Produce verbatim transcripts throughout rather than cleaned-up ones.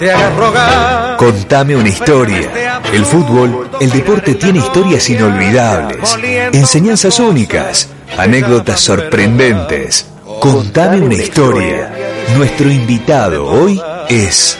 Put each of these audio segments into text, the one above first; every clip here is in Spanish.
Contame una historia. El fútbol, el deporte tiene historias inolvidables, enseñanzas únicas, anécdotas sorprendentes. Contame una historia. Nuestro invitado hoy es...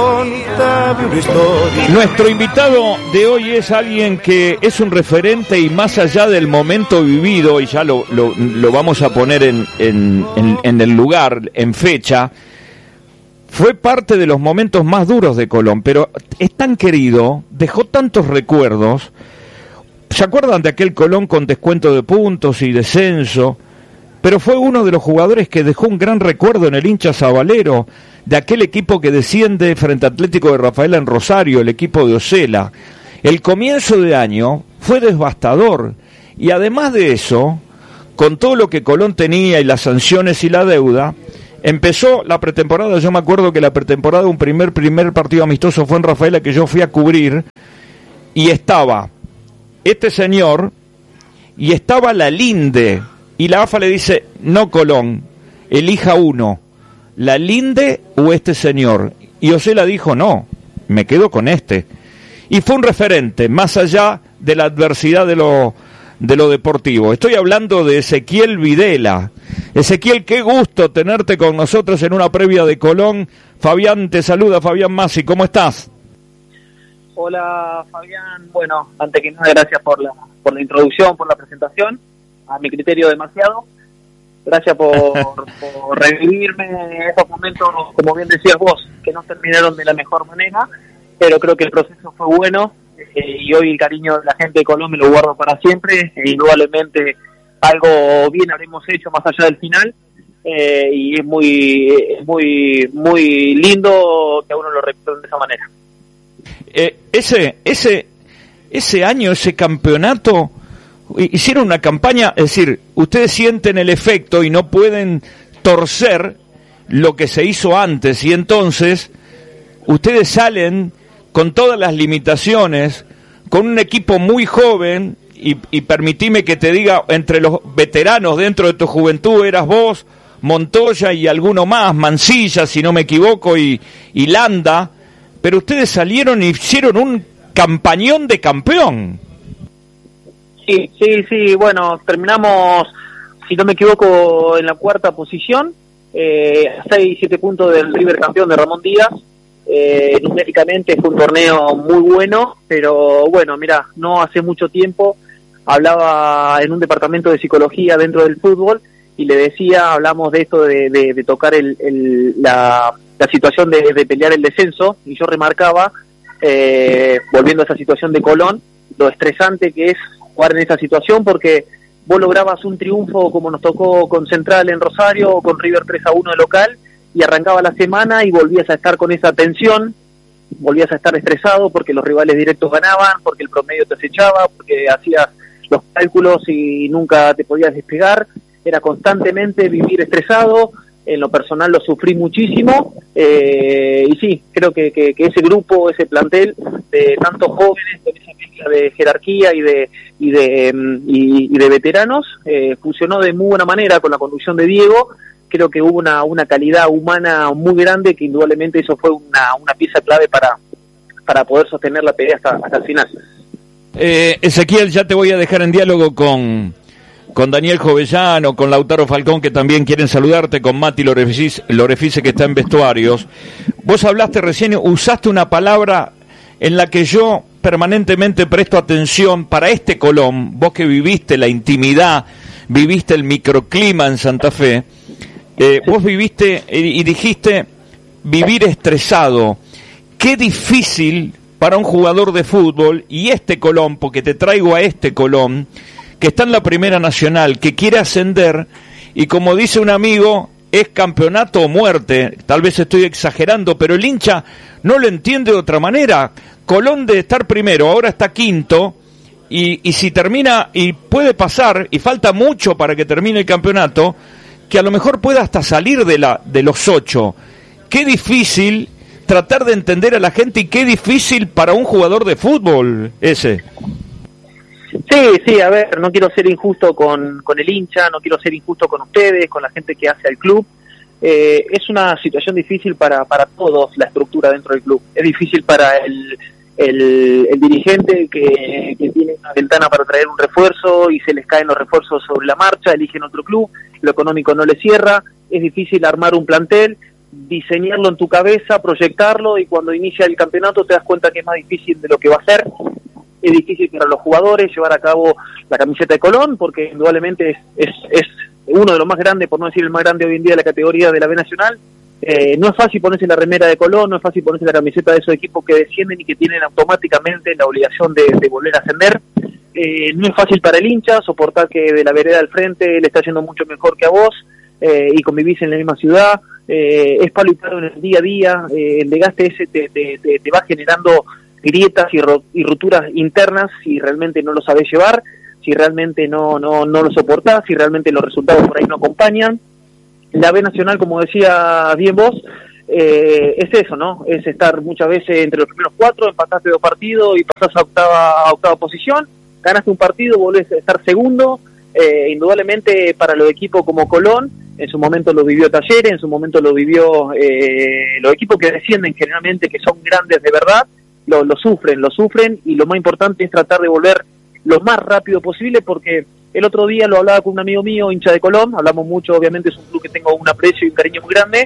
Nuestro invitado de hoy es alguien que es un referente y más allá del momento vivido, y ya lo, lo, lo vamos a poner en, en, en, en el lugar, en fecha, fue parte de los momentos más duros de Colón, pero es tan querido, dejó tantos recuerdos. ¿Se acuerdan de aquel Colón con descuento de puntos y descenso? Pero fue uno de los jugadores que dejó un gran recuerdo en el hincha sabalero, de aquel equipo que desciende frente a Atlético de Rafaela en Rosario, el equipo de Osela. El comienzo de año fue devastador, y además de eso, con todo lo que Colón tenía y las sanciones y la deuda, empezó la pretemporada. Yo me acuerdo que la pretemporada, un primer primer partido amistoso fue en Rafaela, que yo fui a cubrir, y estaba este señor, y estaba la Linde, y la A F A le dice, no Colón, elija uno, la Linde o este señor, y Osela dijo, no, me quedo con este, y fue un referente, más allá de la adversidad de lo, de lo deportivo. Estoy hablando de Ezequiel Videla. Ezequiel, qué gusto tenerte con nosotros en una previa de Colón. Fabián te saluda, Fabián Masi, ¿cómo estás? Hola Fabián, bueno, antes que nada gracias por la, por la introducción, por la presentación, a mi criterio demasiado. Gracias por, por revivirme en estos momentos, como bien decías vos, que no terminaron de la mejor manera, pero creo que el proceso fue bueno, eh, y hoy el cariño de la gente de Colón me lo guardo para siempre, e indudablemente algo bien habremos hecho más allá del final, eh, y es muy, muy, muy lindo que a uno lo recuerde de esa manera. Eh, ese, ese, ese año, ese campeonato, hicieron una campaña, es decir, ustedes sienten el efecto y no pueden torcer lo que se hizo antes, y entonces ustedes salen con todas las limitaciones, con un equipo muy joven, y, y permitime que te diga, entre los veteranos dentro de tu juventud eras vos, Montoya y alguno más, Mancilla si no me equivoco, y, y Landa, pero ustedes salieron y hicieron un campañón de campeón. Sí, sí, sí, bueno, terminamos, si no me equivoco, en la cuarta posición, eh, a seis, siete puntos del River campeón de Ramón Díaz. Eh, numéricamente fue un torneo muy bueno, pero bueno, mira, no hace mucho tiempo hablaba en un departamento de psicología dentro del fútbol y le decía, hablamos de esto de, de, de tocar el, el, la, la situación de, de pelear el descenso, y yo remarcaba, eh, volviendo a esa situación de Colón, lo estresante que es jugar en esa situación, porque vos lograbas un triunfo como nos tocó con Central en Rosario o con River tres a uno de local, y arrancaba la semana y volvías a estar con esa tensión, volvías a estar estresado porque los rivales directos ganaban, porque el promedio te acechaba, porque hacías los cálculos y nunca te podías despegar. Era constantemente vivir estresado. En lo personal lo sufrí muchísimo, eh, y sí, creo que, que, que ese grupo, ese plantel de tantos jóvenes, con esa mezcla de jerarquía y de y de y, y de veteranos, eh, funcionó de muy buena manera con la conducción de Diego. Creo que hubo una, una calidad humana muy grande, que indudablemente eso fue una, una pieza clave para, para poder sostener la pelea hasta, hasta el final. Eh, Ezequiel, ya te voy a dejar en diálogo con, con Daniel Jovellano, con Lautaro Falcón, que también quieren saludarte, con Mati Lorefice, Lorefice que está en vestuarios. Vos hablaste recién, usaste una palabra en la que yo permanentemente presto atención para este Colón, vos que viviste la intimidad, viviste el microclima en Santa Fe. Eh, vos viviste y dijiste vivir estresado. Qué difícil para un jugador de fútbol, y este Colón, porque te traigo a este Colón, que está en la Primera Nacional, que quiere ascender, y como dice un amigo, es campeonato o muerte. Tal vez estoy exagerando, pero el hincha no lo entiende de otra manera. Colón de estar primero, ahora está quinto, y, y si termina, y puede pasar, y falta mucho para que termine el campeonato, que a lo mejor pueda hasta salir de la de los ocho. Qué difícil tratar de entender a la gente, y qué difícil para un jugador de fútbol ese. Sí, sí, a ver, no quiero ser injusto con, con el hincha, no quiero ser injusto con ustedes, con la gente que hace al club, eh, es una situación difícil para, para todos, la estructura dentro del club. Es difícil para el, el, el dirigente que, que tiene una ventana para traer un refuerzo y se les caen los refuerzos sobre la marcha, eligen otro club, lo económico no le cierra, es difícil armar un plantel, diseñarlo en tu cabeza, proyectarlo, y cuando inicia el campeonato te das cuenta que es más difícil de lo que va a ser. Es difícil para los jugadores llevar a cabo la camiseta de Colón, porque indudablemente es, es, es uno de los más grandes, por no decir el más grande hoy en día de la categoría de la B Nacional. Eh, no es fácil ponerse la remera de Colón, no es fácil ponerse la camiseta de esos equipos que descienden y que tienen automáticamente la obligación de, de volver a ascender. Eh, no es fácil para el hincha soportar que de la vereda al frente le está yendo mucho mejor que a vos, eh, y convivís en la misma ciudad. Eh, es palo y palo en el día a día. Eh, el desgaste ese te, te, te, te va generando grietas y, ro- y rupturas internas si realmente no lo sabés llevar, si realmente no no no lo soportás, si realmente los resultados por ahí no acompañan. La B Nacional, como decía bien vos, eh, es eso, ¿no? Es estar muchas veces entre los primeros cuatro, empataste dos partidos y pasás a octava, a octava posición, ganaste un partido, volvés a estar segundo. Eh, indudablemente para los equipos como Colón, en su momento lo vivió Talleres, en su momento lo vivió eh, los equipos que descienden generalmente, que son grandes de verdad, Lo, lo sufren, lo sufren, y lo más importante es tratar de volver lo más rápido posible, porque el otro día lo hablaba con un amigo mío, hincha de Colón, hablamos mucho, obviamente es un club que tengo un aprecio y un cariño muy grande,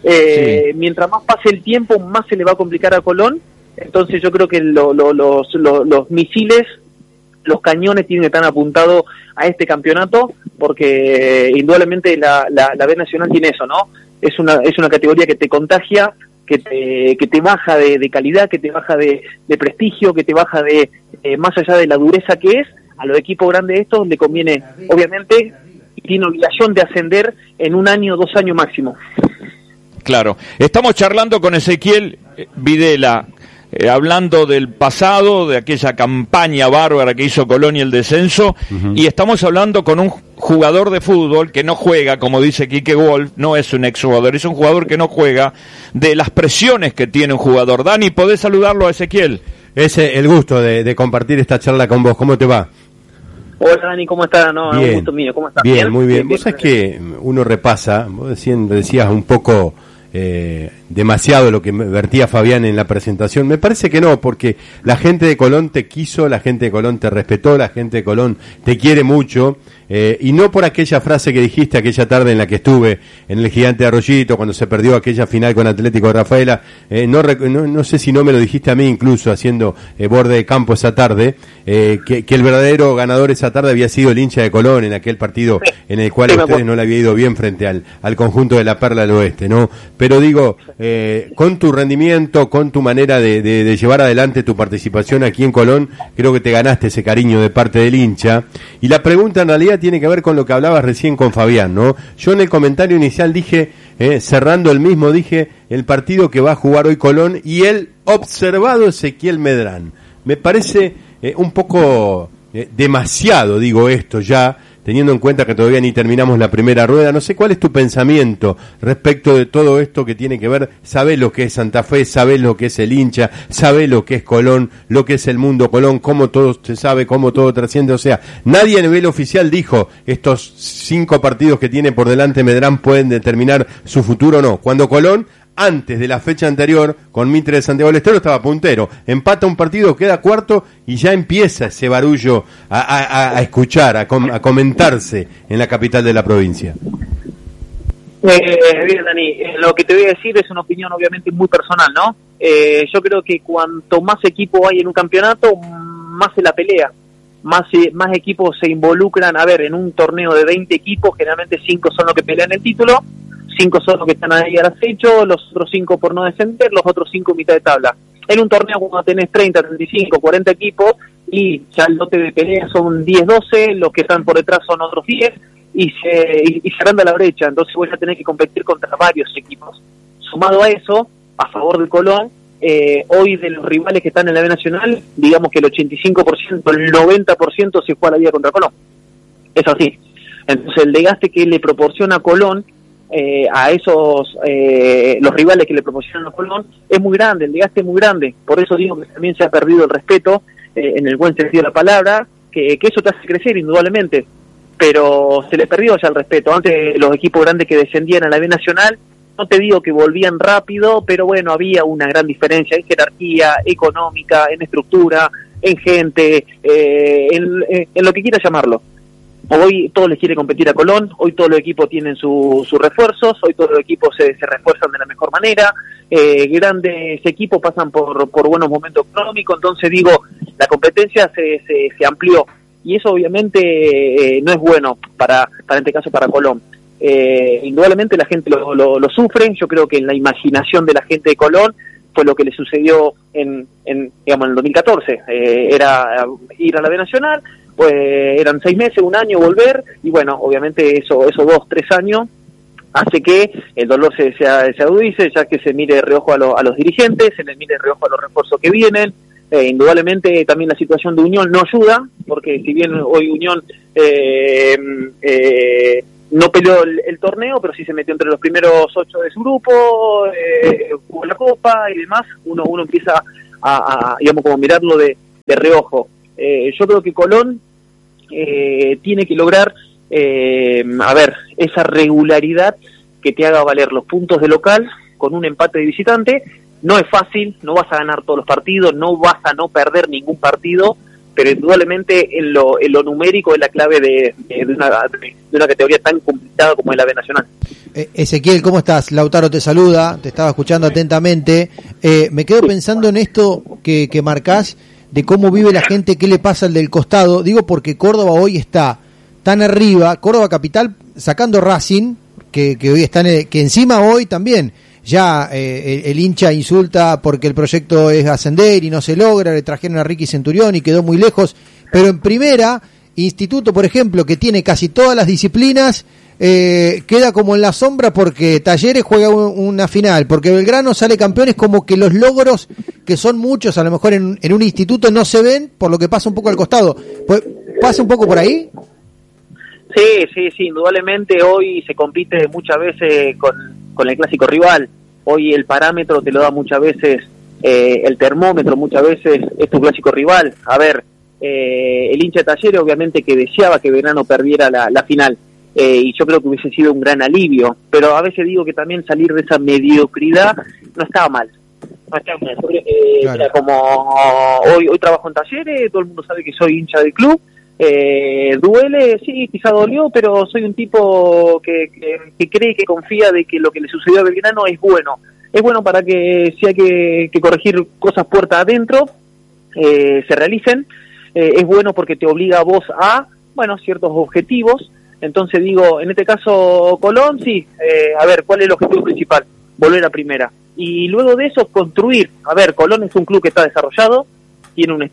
eh, sí. Mientras más pase el tiempo, más se le va a complicar a Colón, entonces yo creo que lo, lo, los, lo, los misiles, los cañones tienen que estar apuntados a este campeonato, porque eh, indudablemente la, la, la B Nacional tiene eso, ¿no? Es una, es una categoría que te contagia, que te, que te baja de, de calidad, que te baja de, de prestigio, que te baja de, eh, más allá de la dureza que es, a los equipos grandes estos le conviene, obviamente, y tiene obligación de ascender en un año, dos años máximo. Claro. Estamos charlando con Ezequiel Videla, eh, hablando del pasado, de aquella campaña bárbara que hizo Colón y el descenso, uh-huh. Y estamos hablando con un jugador de fútbol que no juega, como dice Quique Wolf, no es un exjugador, es un jugador que no juega, de las presiones que tiene un jugador. Dani, ¿podés saludarlo a Ezequiel? Es el gusto de, de compartir esta charla con vos. ¿Cómo te va? Hola Dani, ¿cómo estás? No, bien. Un gusto mío, ¿cómo estás? Bien, bien, muy bien. bien vos sabés que uno repasa, vos decían, decías un poco eh, demasiado lo que vertía Fabián en la presentación. Me parece que no, porque la gente de Colón te quiso, la gente de Colón te respetó, la gente de Colón te quiere mucho, eh, y no por aquella frase que dijiste aquella tarde en la que estuve en el Gigante de Arroyito, cuando se perdió aquella final con Atlético de Rafaela, eh, no, no, no sé si no me lo dijiste a mí incluso haciendo eh, borde de campo esa tarde, eh, que, que el verdadero ganador esa tarde había sido el hincha de Colón en aquel partido en el cual a ustedes no le había ido bien frente al, al conjunto de la Perla del Oeste, ¿no? Pero digo, eh, con tu rendimiento, con tu manera de, de, de llevar adelante tu participación aquí en Colón, creo que te ganaste ese cariño de parte del hincha. Y la pregunta en realidad tiene que ver con lo que hablabas recién con Fabián, ¿no? Yo en el comentario inicial dije, eh, cerrando el mismo, dije el partido que va a jugar hoy Colón y el observado Ezequiel Medrán. Me parece eh, un poco eh, demasiado, digo esto ya, teniendo en cuenta que todavía ni terminamos la primera rueda. No sé cuál es tu pensamiento respecto de todo esto que tiene que ver, sabés lo que es Santa Fe, sabés lo que es el hincha, sabés lo que es Colón, lo que es el mundo Colón, cómo todo se sabe, cómo todo trasciende. O sea, nadie a nivel oficial dijo estos cinco partidos que tiene por delante Medrán pueden determinar su futuro o no. Cuando Colón, antes de la fecha anterior, con Mitre de Santiago del Estero, estaba puntero, empata un partido, queda cuarto y ya empieza ese barullo a, a, a escuchar, a, com, a comentarse en la capital de la provincia. Eh, bien, Dani, eh, lo que te voy a decir es una opinión obviamente muy personal, ¿no? Eh, yo creo que cuanto más equipo hay en un campeonato, más se la pelea, más, eh, más equipos se involucran. A ver, en un torneo de veinte equipos, generalmente cinco son los que pelean el título, cinco son los que están ahí al acecho, los otros cinco por no descender, los otros cinco mitad de tabla. En un torneo cuando tenés treinta, treinta y cinco, cuarenta equipos y ya el lote de pelea son diez, doce, los que están por detrás son otros diez y se, y, y se agranda la brecha, entonces vos ya tenés que competir contra varios equipos. Sumado a eso, a favor del Colón, eh, hoy de los rivales que están en la B Nacional, digamos que el ochenta y cinco por ciento, el noventa por ciento se juega la vida contra Colón. Es así. Entonces el desgaste que le proporciona Colón Eh, a esos, eh, los rivales que le proporcionan a Colón, es muy grande, el desgaste es muy grande. Por eso digo que también se ha perdido el respeto, eh, en el buen sentido de la palabra, que, que eso te hace crecer indudablemente. pero se le perdió ya el respeto. Antes los equipos grandes que descendían a la B Nacional, no te digo que volvían rápido, pero bueno, había una gran diferencia en jerarquía económica, en estructura, en gente, eh, en, en lo que quieras llamarlo. Hoy todos les quiere competir a Colón, hoy todos los equipos tienen sus su refuerzos, hoy todos los equipos se, se refuerzan de la mejor manera, eh, grandes equipos pasan por, por buenos momentos económicos, entonces digo, la competencia se, se, se amplió, y eso obviamente eh, no es bueno para, para en este caso para Colón. Eh, indudablemente la gente lo, lo, lo sufre. Yo creo que en la imaginación de la gente de Colón fue lo que le sucedió en, en digamos en el dos mil catorce, eh, era ir a la B Nacional, pues eran seis meses, un año volver, y bueno, obviamente eso, esos dos, tres años hace que el dolor se, se, se agudice, ya que se mire de reojo a, lo, a los dirigentes, se les mire de reojo a los refuerzos que vienen. Eh, indudablemente también la situación de Unión no ayuda, porque si bien hoy Unión eh, eh, no peleó el, el torneo, pero sí se metió entre los primeros ocho de su grupo, eh, jugó la Copa y demás, uno uno empieza a, a digamos, como mirarlo de, de reojo. Eh, yo creo que Colón eh, tiene que lograr, eh, a ver, esa regularidad que te haga valer los puntos de local con un empate de visitante. No es fácil, no vas a ganar todos los partidos, no vas a no perder ningún partido, pero indudablemente en lo, en lo numérico es la clave de, de, una, de una categoría tan complicada como es la B Nacional. Eh, Ezequiel, ¿cómo estás? Lautaro te saluda, te estaba escuchando atentamente. Eh, me quedo pensando en esto que, que marcás, de cómo vive la gente, qué le pasa al del costado. Digo porque Córdoba hoy está tan arriba, Córdoba capital sacando Racing, que, que hoy están, que encima hoy también ya eh, el, el hincha insulta porque el proyecto es ascender y no se logra, le trajeron a Ricky Centurión y quedó muy lejos, pero en primera, Instituto, por ejemplo, que tiene casi todas las disciplinas, eh, queda como en la sombra porque Talleres juega un, una final, porque Belgrano sale campeón. Es como que los logros, que son muchos, a lo mejor en, en un instituto no se ven, por lo que pasa un poco al costado. Pues, ¿pasa un poco por ahí? Sí, sí, sí, indudablemente hoy se compite muchas veces con, con el clásico rival. Hoy el parámetro te lo da muchas veces, eh, el termómetro muchas veces es tu clásico rival. A ver, eh, el hincha de Talleres obviamente que deseaba que Belgrano perdiera la, la final, eh, y yo creo que hubiese sido un gran alivio, pero a veces digo que también salir de esa mediocridad no estaba mal. No estaba mal. Eh, claro. Como hoy, hoy trabajo en Talleres, todo el mundo sabe que soy hincha del club. Eh, duele, sí, quizá dolió, pero soy un tipo que, que, que cree, que confía de que lo que le sucedió a Belgrano es bueno. Es bueno para que si hay que, que corregir cosas puertas adentro, eh, se realicen. Eh, es bueno porque te obliga a vos a, bueno, ciertos objetivos. Entonces digo, en este caso Colón, sí, eh, a ver, ¿cuál es el objetivo principal? Volver a primera. Y luego de eso, construir. A ver, Colón es un club que está desarrollado, tiene un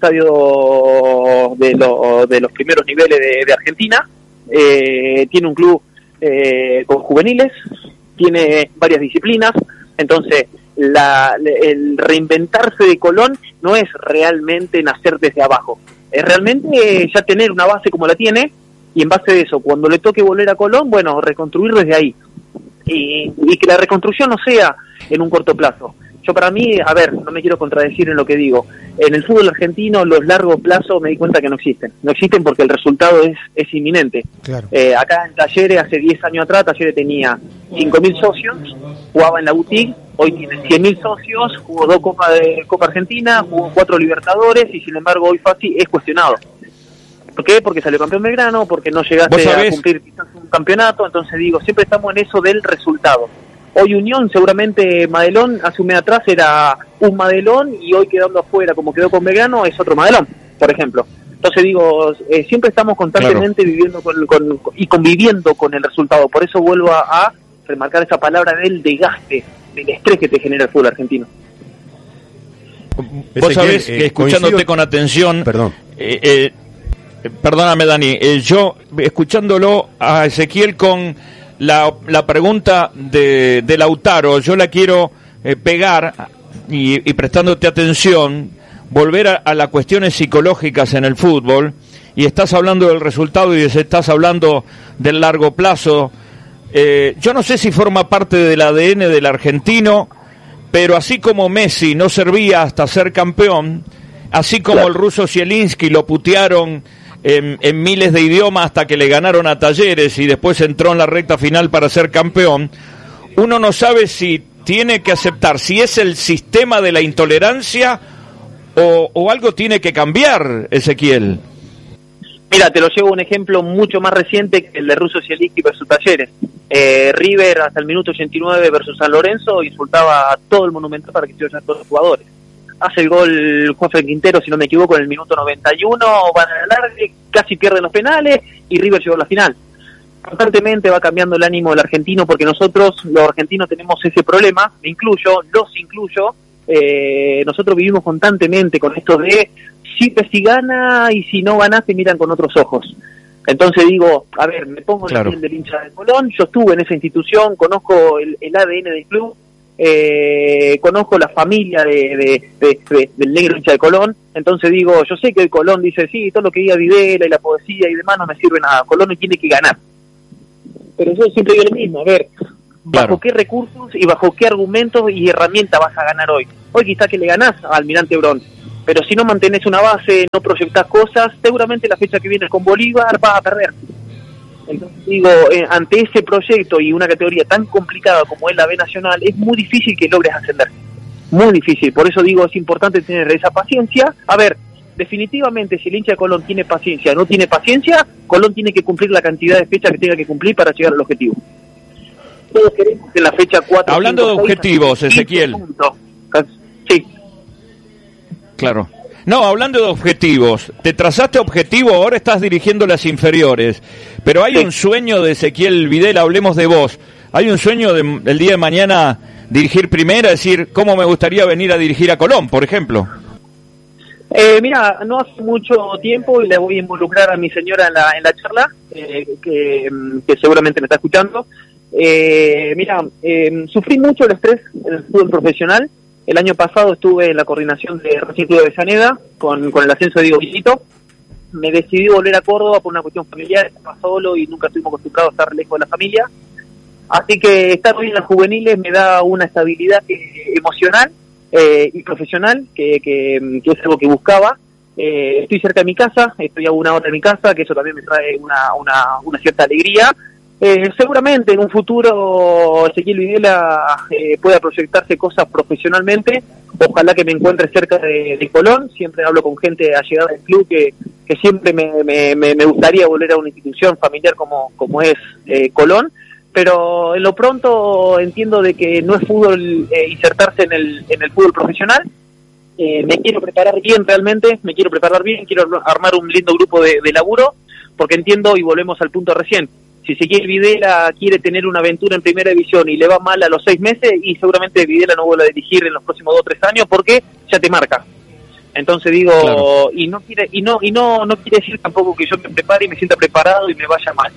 estadio de, lo, de los primeros niveles de, de Argentina, eh, tiene un club eh, con juveniles, tiene varias disciplinas. Entonces la, el reinventarse de Colón no es realmente nacer desde abajo, es realmente ya tener una base como la tiene, y en base de eso, cuando le toque volver a Colón, bueno, reconstruir desde ahí, y, y que la reconstrucción no sea en un corto plazo. Yo para mí, a ver, no me quiero contradecir en lo que digo, en el fútbol argentino los largos plazos me di cuenta que no existen, no existen porque el resultado es, es inminente. Claro. Eh, acá en Talleres, hace diez años atrás, Talleres tenía cinco mil socios, jugaba en la boutique, hoy tiene cien mil socios, jugó dos Copas de Copa Argentina, jugó cuatro Libertadores, y sin embargo hoy fácil es cuestionado. ¿Por qué? Porque salió campeón Belgrano, porque no llegaste a cumplir quizás un campeonato. Entonces digo, siempre estamos en eso del resultado. Hoy Unión, seguramente Madelón, hace un mes atrás era un Madelón, y hoy quedando afuera como quedó con Belgrano es otro Madelón, por ejemplo. Entonces digo, eh, siempre estamos constantemente claro. viviendo con, con, con, y conviviendo con el resultado. Por eso vuelvo a, a remarcar esa palabra del desgaste, del estrés que te genera el fútbol argentino. Vos sabés que eh, escuchándote coincido... con atención, perdón, eh, eh, perdóname Dani, eh, yo escuchándolo a Ezequiel con la, la pregunta de, de Lautaro, yo la quiero eh, pegar y, y prestándote atención, volver a, a las cuestiones psicológicas en el fútbol, y estás hablando del resultado y estás hablando del largo plazo. Eh, yo no sé si forma parte del A D N del argentino, pero así como Messi no servía hasta ser campeón, así como el ruso Zielinski lo putearon en, en miles de idiomas hasta que le ganaron a Talleres y después entró en la recta final para ser campeón, uno no sabe si tiene que aceptar, si es el sistema de la intolerancia o, o algo tiene que cambiar, Ezequiel. Mira, te lo llevo un ejemplo mucho más reciente que el de Russo Zielinski versus Talleres. Eh, River hasta el minuto ochenta y nueve versus San Lorenzo insultaba a todo el Monumental para que se vayan todos los jugadores. Hace el gol Juanfer Quintero, si no me equivoco, en el minuto noventa y uno, van a ganar, casi pierden los penales y River llegó a la final. Constantemente va cambiando el ánimo del argentino porque nosotros, los argentinos, tenemos ese problema, me incluyo, los incluyo, eh, nosotros vivimos constantemente con esto de siempre si gana y si no gana te miran con otros ojos. Entonces digo, a ver, me pongo en claro. la piel del hincha de Colón, yo estuve en esa institución, conozco el, el A D N del club, eh, conozco la familia de, de, de, de, del negro hincha de Colón, entonces digo, yo sé que el Colón dice, sí, todo lo que diga Videla y la poesía y demás no me sirve nada, Colón tiene que ganar. Pero yo siempre digo lo mismo, a ver, bajo claro. qué recursos y bajo qué argumentos y herramientas vas a ganar hoy. Hoy quizás que le ganás a Almirante Brown, pero si no mantenés una base, no proyectás cosas, seguramente la fecha que viene con Bolívar vas a perder. Entonces digo, eh, ante ese proyecto y una categoría tan complicada como es la B Nacional, es muy difícil que logres ascender. Muy difícil, por eso digo, es importante tener esa paciencia. A ver, definitivamente si el hincha de Colón tiene paciencia, no tiene paciencia, Colón tiene que cumplir la cantidad de fechas que tenga que cumplir para llegar al objetivo. Todos queremos que en la fecha cuatro... Hablando cinco, de objetivos, seis, Ezequiel. Sí. Claro. No, hablando de objetivos, te trazaste objetivo, ahora estás dirigiendo las inferiores, pero hay sí. un sueño de Ezequiel Videla, hablemos de vos, hay un sueño de, del día de mañana dirigir primera, decir, ¿cómo me gustaría venir a dirigir a Colón, por ejemplo? Eh, mira, no hace mucho tiempo, y le voy a involucrar a mi señora en la, en la charla, eh, que, que seguramente me está escuchando. Eh, mira, eh, sufrí mucho el estrés en el fútbol profesional. El año pasado estuve en la coordinación de Racing Club de Avellaneda con, con el ascenso de Diego Villito. Me decidí volver a Córdoba por una cuestión familiar, estaba solo y nunca estuvimos acostumbrados a estar lejos de la familia. Así que estar hoy en las juveniles me da una estabilidad eh, emocional eh, y profesional, que, que, que es algo que buscaba. Eh, estoy cerca de mi casa, estoy a una hora de mi casa, que eso también me trae una, una, una cierta alegría. Eh, seguramente en un futuro Ezequiel Videla eh, pueda proyectarse cosas profesionalmente. Ojalá que me encuentre cerca de, de Colón. Siempre hablo con gente allegada del club que, que siempre me, me, me gustaría volver a una institución familiar como, como es eh, Colón. Pero en lo pronto entiendo de que no es fútbol eh, insertarse en el, en el fútbol profesional. Eh, me quiero preparar bien realmente, me quiero preparar bien, quiero armar un lindo grupo de, de laburo, porque entiendo, y volvemos al punto recién, si Ezequiel Videla quiere tener una aventura en primera división y le va mal a los seis meses, y seguramente Videla no vuelve a dirigir en los próximos dos o tres años porque ya te marca. Entonces digo, claro. y no quiere y no y no no quiere decir tampoco que yo me prepare y me sienta preparado y me vaya mal.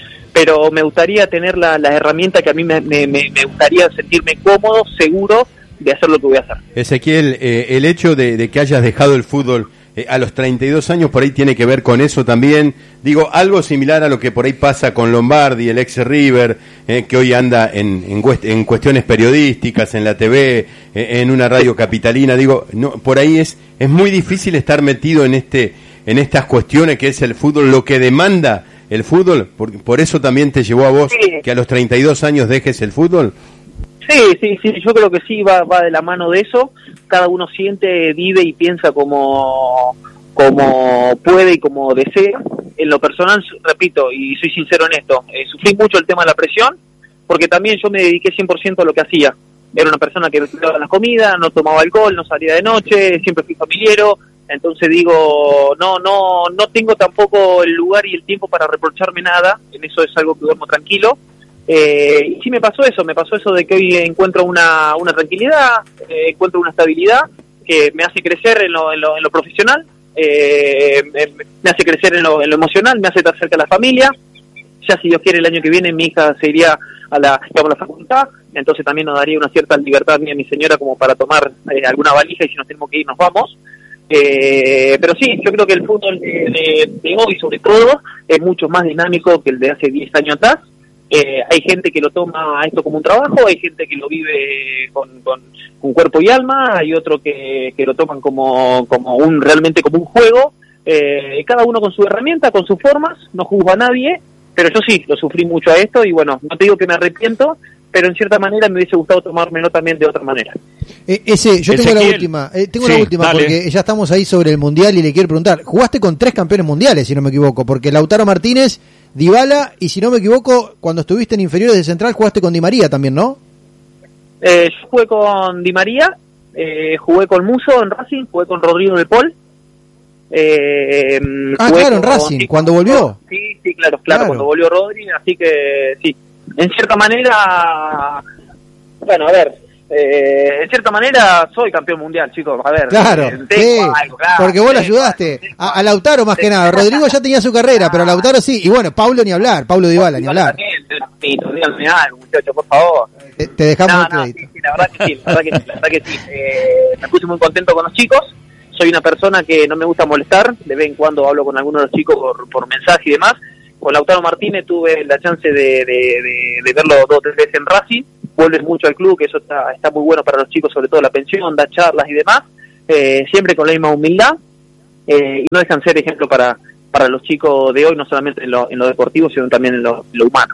Pero me gustaría tener la, la herramienta que a mí me, me, me gustaría sentirme cómodo, seguro de hacer lo que voy a hacer. Ezequiel, eh, el hecho de, de que hayas dejado el fútbol eh, a los treinta y dos años por ahí tiene que ver con eso también. Digo, algo similar a lo que por ahí pasa con Lombardi, el ex River, eh, que hoy anda en, en, en cuestiones periodísticas, en la T V, eh, en una radio capitalina. Digo, no, por ahí es es muy difícil estar metido en este en estas cuestiones que es el fútbol, lo que demanda el fútbol. Por, por eso también te llevó a vos sí. que a los treinta y dos años dejes el fútbol. Sí, sí, sí, yo creo que sí, va, va de la mano de eso. Cada uno siente, vive y piensa como, como puede y como desea. En lo personal, repito, y soy sincero en esto, eh, sufrí mucho el tema de la presión, porque también yo me dediqué cien por ciento a lo que hacía. Era una persona que cuidaba la comida, no tomaba alcohol, no salía de noche, siempre fui familiero. Entonces digo, no, no, no tengo tampoco el lugar y el tiempo para reprocharme nada. En eso es algo que duermo tranquilo. Eh, y sí me pasó eso, me pasó eso de que hoy encuentro una, una tranquilidad, eh, encuentro una estabilidad que me hace crecer en lo, en lo, en lo profesional, eh, me hace crecer en lo, en lo emocional, me hace estar cerca de la familia. Ya si Dios quiere el año que viene mi hija se iría a la, digamos, a la facultad, entonces también nos daría una cierta libertad a mí y a mi señora como para tomar eh, alguna valija y si nos tenemos que ir nos vamos. Eh, pero sí, yo creo que el fútbol de, de, de hoy sobre todo es mucho más dinámico que el de hace diez años atrás. Eh, hay gente que lo toma esto como un trabajo, hay gente que lo vive con, con, con cuerpo y alma, hay otro que, que lo toman como, como un realmente como un juego, eh, cada uno con su herramienta, con sus formas, no juzgo a nadie, pero yo sí, lo sufrí mucho a esto y bueno, no te digo que me arrepiento, pero en cierta manera me hubiese gustado tomármelo también de otra manera. Eh, ese, yo Ezequiel, tengo la última, eh, tengo sí, la última dale. porque ya estamos ahí sobre el Mundial y le quiero preguntar, jugaste con tres campeones mundiales, si no me equivoco, porque Lautaro Martínez, Dybala, y si no me equivoco, cuando estuviste en inferiores de Central jugaste con Di María también, ¿no? Eh, yo jugué con Di María, eh, jugué con Muso en Racing, jugué con Rodrigo de Paul. Eh, ah, claro, en Racing, sí, cuando volvió. Sí, sí, claro, claro, Claro. cuando volvió Rodrigo, así que sí. En cierta manera, bueno, a ver, eh, en cierta manera soy campeón mundial, chicos, a ver. Claro, eh, sí, tengo algo, claro, porque vos lo tengo ayudaste. algo, tengo A, a algo. Lautaro más que nada. Rodrigo ya tenía su carrera, pero a Lautaro sí. Y bueno, Pablo ni hablar, Pablo Dybala ni hablar. También, díganme algo, muchachos, por favor. Te, te dejamos No, el no, crédito. sí, sí, la verdad que sí, la verdad que sí, la verdad que sí. Eh, me puse muy contento con los chicos. Soy una persona que no me gusta molestar. De vez en cuando hablo con algunos de los chicos por, por mensaje y demás. Con Lautaro Martínez tuve la chance de, de, de, de verlo dos o tres veces en Racing. Vuelve mucho al club, que eso está, está muy bueno para los chicos, sobre todo la pensión, da charlas y demás. Eh, siempre con la misma humildad. Eh, y no dejan ser ejemplo para, para los chicos de hoy, no solamente en lo, en lo deportivo, sino también en lo, en lo humano.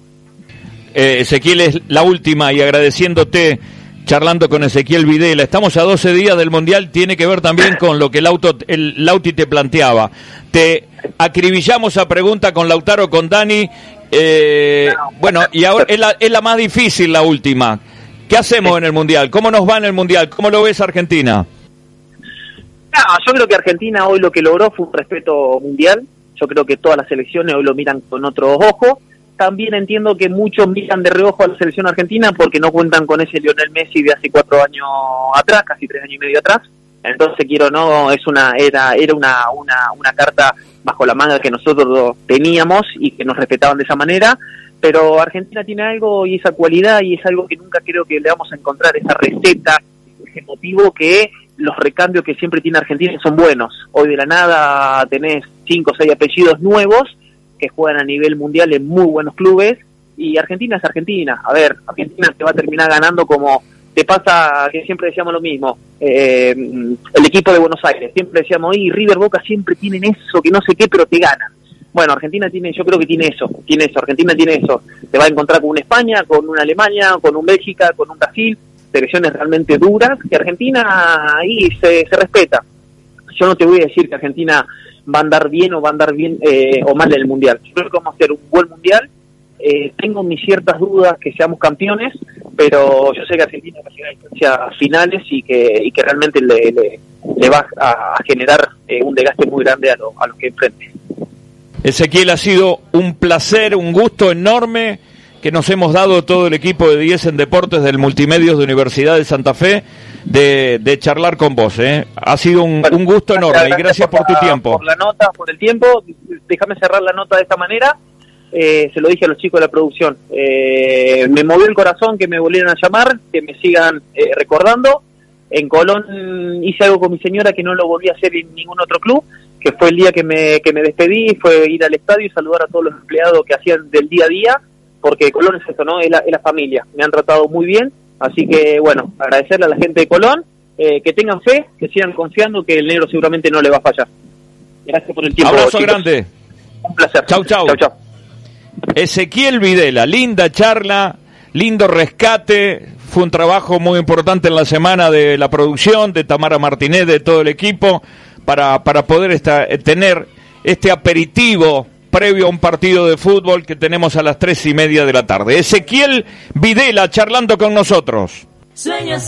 Eh, Ezequiel, es la última y agradeciéndote, charlando con Ezequiel Videla. Estamos a doce días del Mundial, tiene que ver también con lo que el, auto, el Lauti te planteaba. Te acribillamos a pregunta con Lautaro, con Dani. Eh, bueno, y ahora es la, es la más difícil, la última. ¿Qué hacemos en el Mundial? ¿Cómo nos va en el Mundial? ¿Cómo lo ves Argentina? No, yo creo que Argentina hoy lo que logró fue un respeto mundial. Yo creo que todas las selecciones hoy lo miran con otros ojos. También entiendo que muchos miran de reojo a la selección argentina porque no cuentan con ese Lionel Messi de hace cuatro años atrás, casi tres años y medio atrás. Entonces, quiero o no, es una, era, era una, una, una carta bajo la manga que nosotros teníamos y que nos respetaban de esa manera. Pero Argentina tiene algo y esa cualidad y es algo que nunca creo que le vamos a encontrar, esa receta, ese motivo que los recambios que siempre tiene Argentina son buenos. Hoy de la nada tenés cinco o seis apellidos nuevos que juegan a nivel mundial en muy buenos clubes y Argentina es Argentina. A ver, Argentina te va a terminar ganando como te pasa, que siempre decíamos lo mismo, eh, el equipo de Buenos Aires, siempre decíamos, y River, Boca siempre tienen eso, que no sé qué, pero te ganan. Bueno, Argentina tiene, yo creo que tiene eso, tiene eso, Argentina tiene eso. Te va a encontrar con una España, con una Alemania, con un Bélgica, con un Brasil, selecciones realmente duras, que Argentina ahí se, se respeta. Yo no te voy a decir que Argentina va a andar bien o va a andar bien eh, o mal en el Mundial. Yo creo que vamos a hacer un buen Mundial. Eh, tengo mis ciertas dudas que seamos campeones, pero yo sé que Argentina va a llegar a instancias finales y que, y que realmente le, le, le va a, a generar eh, un desgaste muy grande a, lo, a los que enfrente. Ezequiel, ha sido un placer, un gusto enorme que nos hemos dado todo el equipo de diez en Deportes del Multimedios de Universidad de Santa Fe de, de charlar con vos. ¿eh? Ha sido un, bueno, un gusto enorme gracias y gracias por, por la, tu tiempo. Por la nota, por el tiempo. Déjame cerrar la nota de esta manera. Eh, se lo dije a los chicos de la producción. Eh, me movió el corazón que me volvieran a llamar, que me sigan eh, recordando. En Colón hice algo con mi señora que no lo volví a hacer en ningún otro club, que fue el día que me, que me despedí, fue ir al estadio y saludar a todos los empleados que hacían del día a día, porque Colón es eso, ¿no? Es la, es la familia. Me han tratado muy bien, así que, bueno, agradecerle a la gente de Colón, eh, que tengan fe, que sigan confiando que el negro seguramente no le va a fallar. Gracias por el tiempo. Abrazo chicos. Grande. Un placer. Chau, chau. Chau, chau. Ezequiel Videla, linda charla, lindo rescate, fue un trabajo muy importante en la semana de la producción, de Tamara Martínez, de todo el equipo, para, para poder esta, tener este aperitivo previo a un partido de fútbol que tenemos a las tres y media de la tarde. Ezequiel Videla charlando con nosotros.